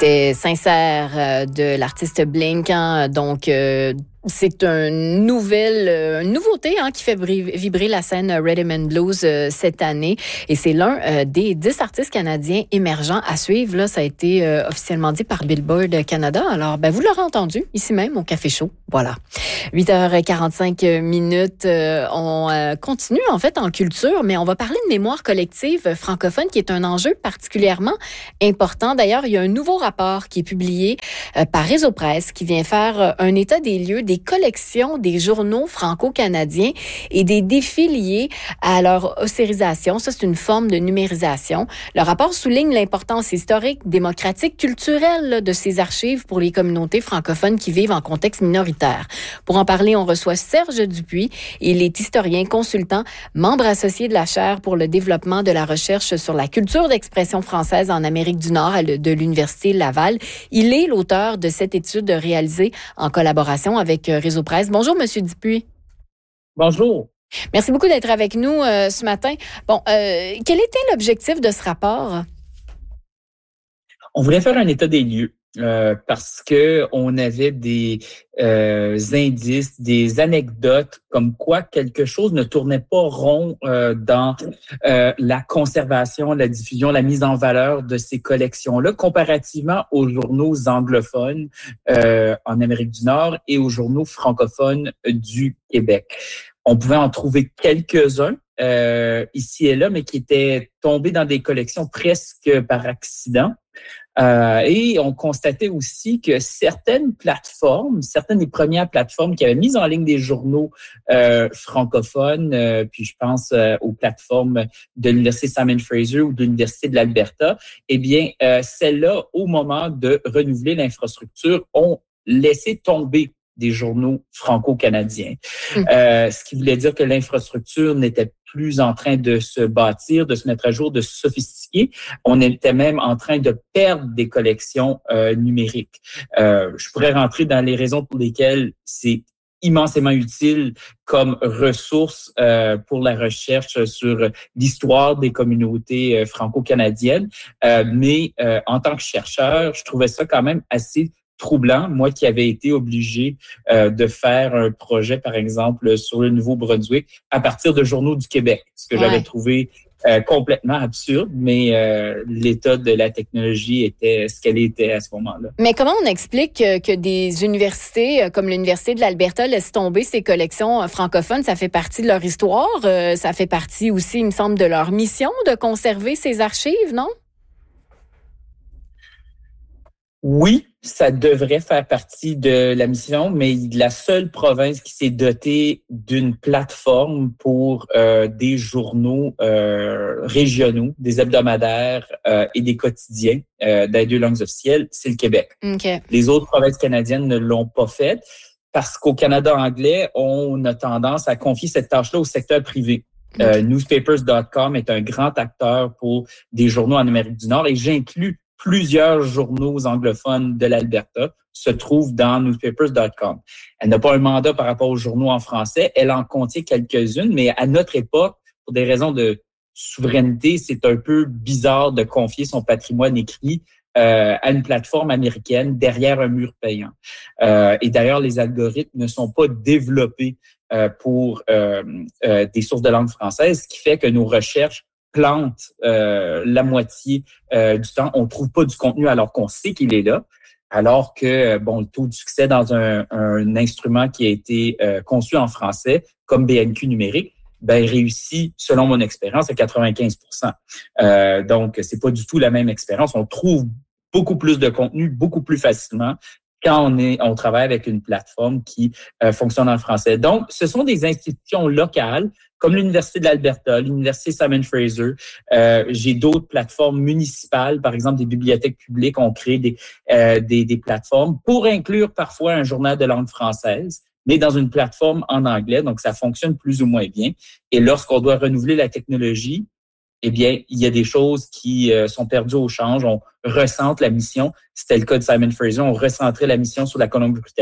C'était Sincère de l'artiste Blink. Donc, c'est une nouveauté qui fait vibrer la scène Rhythm and Blues cette année. Et c'est l'un des 10 artistes canadiens émergents à suivre. Là, ça a été officiellement dit par Billboard Canada. Alors, vous l'aurez entendu ici même au Café Chaud. Voilà. 8h45. On continue en fait en culture, mais on va parler de mémoire collective francophone qui est un enjeu particulièrement important. D'ailleurs, il y a un nouveau rapport qui est publié par Réseau Presse qui vient faire un état des lieux des collections des journaux franco-canadiens et des défis liés à leur ossérisation. Ça, c'est une forme de numérisation. Le rapport souligne l'importance historique, démocratique, culturelle de ces archives pour les communautés francophones qui vivent en contexte minoritaire. Pour en parler, on reçoit Serge Dupuis. Il est historien, consultant, membre associé de la chaire pour le développement de la recherche sur la culture d'expression française en Amérique du Nord de l'Université Laval. Il est l'auteur de cette étude réalisée en collaboration avec Réseau Presse. Bonjour, Monsieur Dupuis. Bonjour. Merci beaucoup d'être avec nous ce matin. Bon, quel était l'objectif de ce rapport? On voulait faire un état des lieux parce que on avait des indices, des anecdotes comme quoi quelque chose ne tournait pas rond dans la conservation, la diffusion, la mise en valeur de ces collections-là, comparativement aux journaux anglophones en Amérique du Nord et aux journaux francophones du Québec. On pouvait en trouver quelques-uns ici et là, mais qui étaient tombés dans des collections presque par accident. Et on constatait aussi que certaines des premières plateformes qui avaient mis en ligne des journaux francophones, puis je pense aux plateformes de l'Université Simon Fraser ou de l'Université de l'Alberta, celles-là, au moment de renouveler l'infrastructure, ont laissé tomber des journaux franco-canadiens. Ce qui voulait dire que l'infrastructure n'était plus en train de se bâtir, de se mettre à jour, de se sophistiquer. On était même en train de perdre des collections numériques. Je pourrais rentrer dans les raisons pour lesquelles c'est immensément utile comme ressource pour la recherche sur l'histoire des communautés franco-canadiennes. Mais en tant que chercheur, je trouvais ça quand même assez troublant, moi qui avais été obligé de faire un projet, par exemple, sur le Nouveau-Brunswick à partir de journaux du Québec, ce que j'avais trouvé complètement absurde, mais l'état de la technologie était ce qu'elle était à ce moment-là. Mais comment on explique que des universités comme l'Université de l'Alberta laissent tomber ces collections francophones? Ça fait partie de leur histoire, ça fait partie aussi, il me semble, de leur mission de conserver ces archives, non? Oui, ça devrait faire partie de la mission, mais la seule province qui s'est dotée d'une plateforme pour des journaux régionaux, des hebdomadaires et des quotidiens dans les 2 langues officielles, c'est le Québec. Okay. Les autres provinces canadiennes ne l'ont pas fait parce qu'au Canada anglais, on a tendance à confier cette tâche-là au secteur privé. Newspapers.com est un grand acteur pour des journaux en Amérique du Nord et j'inclus plusieurs journaux anglophones de l'Alberta se trouvent dans newspapers.com. Elle n'a pas un mandat par rapport aux journaux en français. Elle en contient quelques-unes, mais à notre époque, pour des raisons de souveraineté, c'est un peu bizarre de confier son patrimoine écrit à une plateforme américaine derrière un mur payant. Et d'ailleurs, les algorithmes ne sont pas développés pour des sources de langue française, ce qui fait que nos recherches plante la moitié du temps. On trouve pas du contenu alors qu'on sait qu'il est là, alors que le taux de succès dans un instrument qui a été conçu en français, comme BNQ numérique, réussit, selon mon expérience, à 95%. Donc, c'est pas du tout la même expérience. On trouve beaucoup plus de contenu, beaucoup plus facilement quand on travaille avec une plateforme qui fonctionne en français. Donc, ce sont des institutions locales comme l'Université de l'Alberta, l'Université Simon Fraser. J'ai d'autres plateformes municipales, par exemple des bibliothèques publiques ont créé des plateformes pour inclure parfois un journal de langue française, mais dans une plateforme en anglais, donc ça fonctionne plus ou moins bien. Et lorsqu'on doit renouveler la technologie, il y a des choses qui sont perdues au change. On recentre la mission. C'était le cas de Simon Fraser. On recentrait la mission sur la Colombie-Britannique.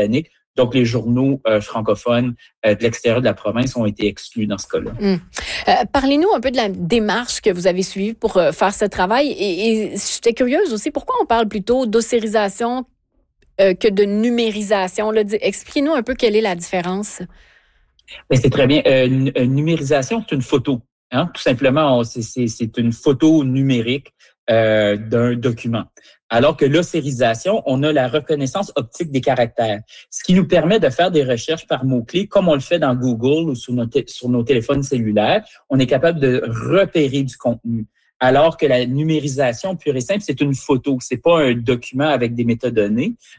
Donc, les journaux francophones de l'extérieur de la province ont été exclus dans ce cas-là. Parlez-nous un peu de la démarche que vous avez suivie pour faire ce travail. Et j'étais curieuse aussi, pourquoi on parle plutôt d'ossérisation que de numérisation? Là? Expliquez-nous un peu quelle est la différence. Mais c'est très bien. Numérisation, c'est une photo. Hein? Tout simplement, c'est une photo numérique d'un document. Alors que l'ossérisation, on a la reconnaissance optique des caractères, ce qui nous permet de faire des recherches par mots-clés comme on le fait dans Google ou sur nos téléphones cellulaires. On est capable de repérer du contenu. Alors que la numérisation pure et simple, c'est une photo. C'est pas un document avec des métadonnées.